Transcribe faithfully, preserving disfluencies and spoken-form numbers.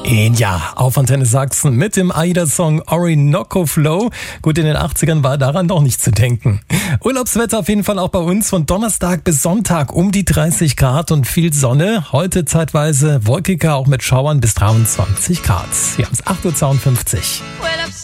Ja, auf Antenne Sachsen mit dem AIDA-Song Orinoco Flow. Gut, in den achtzigern war daran doch nicht zu denken. Urlaubswetter auf jeden Fall auch bei uns von Donnerstag bis Sonntag um die dreißig Grad und viel Sonne. Heute zeitweise wolkiger, auch mit Schauern bis dreiundzwanzig Grad. Wir haben es acht Uhr zweiundfünfzig.